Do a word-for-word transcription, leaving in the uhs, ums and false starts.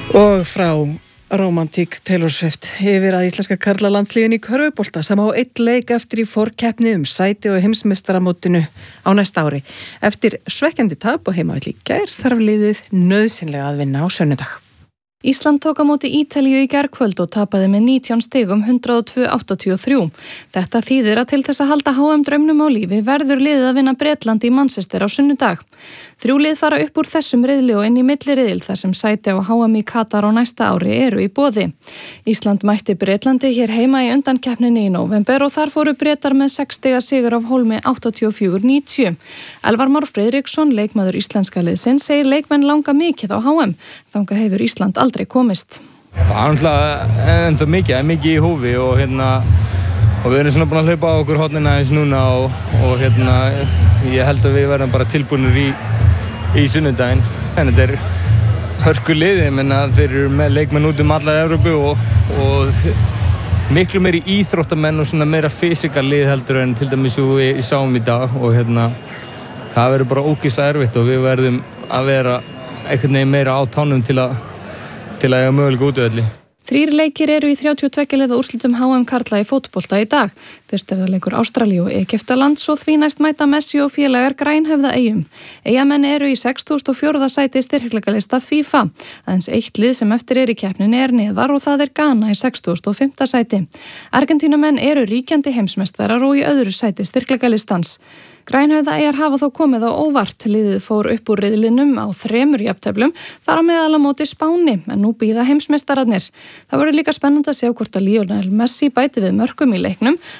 Og frá rómantík Taylor Swift yfir að íslenska karlalandsliðin í körfubolta sem á einn leik eftir í forkeppni um sæti og heimsmeistaramótinu á næsta ári. Eftir svekkjandi tap og heimavelli í gær þarf liðið nauðsynlega að vinna á sunnudag. Ísland tók á móti Ítalíu í gærkvöld og tapaði með nítján stigum hundrað og tvö áttatíu og þrjú. Þetta þýðir að til þess að halda H M draumnum á lífi verður liðið að vinna Bretland í Manchester á sunnudag. Þrjú lið fara upp úr þessum riðli og inn í milliriðil þar sem sæti á H M í Katar á næsta ári eru í boði. Ísland mætti Bretlandi hér heima í undankeppninni í nóvember og þar fóru Bretar með sex stiga sigur af hólmi áttatíu og fjögur níutíu. Elvar Már Friðriksson, leikmaður íslenska liðsins, segir leikmenn langa mikið á H M. Þangað hefur Ísland aldrei komist. Það er náttúrulega ennþá mikið, það er mikið í hófi og hérna og við erum svona búin að hlaupa á okkur hornina eins núna og, og hérna ég held að við verðum bara tilbúinir í, í sunnudaginn. En þetta er hörkulið, ég menna þeir eru með leikmenn út um allar Evrópu og, og miklu meiri íþróttamenn og svona meira fysikal lið heldur en til dæmis við sáum í dag og hérna það verður bara ógeðslega erfitt og við verðum að vera einhvern veginn meira á tánum til að til að eiga möguleika útivelli. Þrír leikir eru í þrjátíu og tveggja liða úrslitum H M karla í fótbolta í dag. Fyrst er það leikur Ástralíu og Egyptalands og því næst mæta Messi og félagar Grænhöfða eyjum. Eyjamenn eru í sextugasta og fjórða sæti styrkleikalista FIFA. Aðeins eitt lið sem eftir er í keppninni er neðar og það er Ghana í sextugasta og fimmta sæti. Argentínumenn eru ríkjandi heimsmeistarar og í öðru sæti styrkleikalistans. Grænhöfðaeyjar hafa þó komið á óvart. Liðið fór upp úr riðlinum á þremur jafnteflum, þar á meðal á móti Spáni, en nú bíða heimsmeistararnir. Það voru líka spennandi að sjá hvort að Lionel Messi bæti við mörkum í leiknum,